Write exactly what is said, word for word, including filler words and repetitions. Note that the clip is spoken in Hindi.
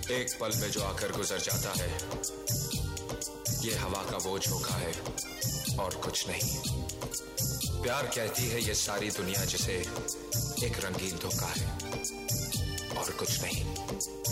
एक पल में जो आकर गुजर जाता है, ये हवा का वो झोंका है और कुछ नहीं। प्यार कहती है ये सारी दुनिया जिसे एक रंगीन धोखा है और कुछ नहीं।